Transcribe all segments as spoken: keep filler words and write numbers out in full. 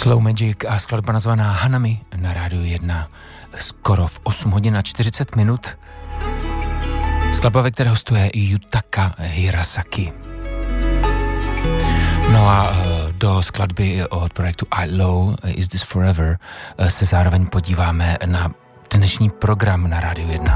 Slow Magic a skladba nazvaná Hanami na Rádiu jedna skoro v osm hodin a čtyřicet minut. Skladba, ve které hostuje Yutaka Hirasaki. No a do skladby od projektu I-Low Is This Forever se zároveň podíváme na dnešní program na Rádiu jedna.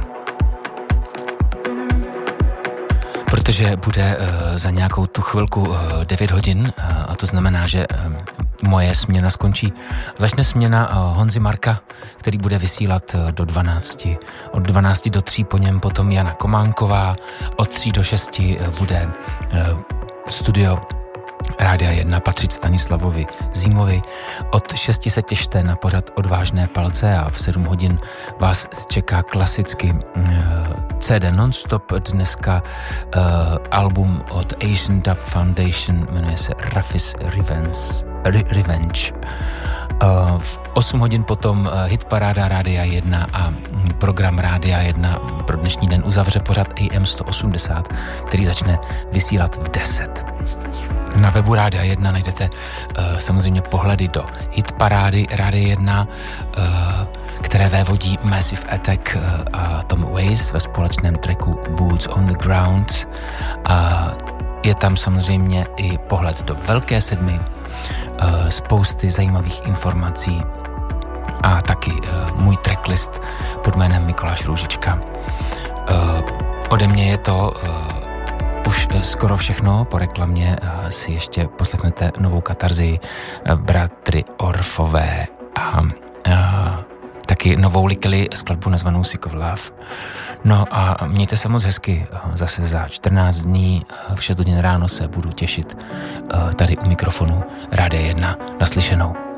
Protože bude uh, za nějakou tu chvilku uh, devět hodin uh, a to znamená, že uh, moje směna skončí. Začne směna uh, Honzy Marka, který bude vysílat uh, do dvanácti. Od dvanácti do tří po něm potom Jana Kománková, od tří do šesti uh, bude uh, studio Rádia jedna patřit Stanislavovi Zímovi. Od šesti se těšte na pořad Odvážné palce a v sedm hodin vás čeká klasicky uh, C D Nonstop. Dneska uh, album od Asian Dub Foundation, jmenuje se Rafis Revenge. Re- Revenge. Uh, v osm hodin potom uh, hitparáda Rádia jedna a program Rádia jedna pro dnešní den uzavře pořad A M sto osmdesát, který začne vysílat v deset. Na webu Rádia jedna najdete uh, samozřejmě pohledy do hitparády Rádia jedna, uh, které vévodí Massive Attack uh, a Tom Waits ve společném tracku Boots on the Ground. Uh, je tam samozřejmě i pohled do Velké sedmi, uh, spousty zajímavých informací a taky uh, můj tracklist pod jménem Mikoláš Růžička. Uh, ode mě je to uh, už skoro všechno. Po reklamě si ještě poslechnete novou katarzi Bratry Orfové a, a taky novou Likely skladbu nazvanou Sick of Love. No a mějte se moc hezky. Zase za čtrnáct dní v šest hodin ráno se budu těšit tady u mikrofonu Rádia jedna. Naslyšenou.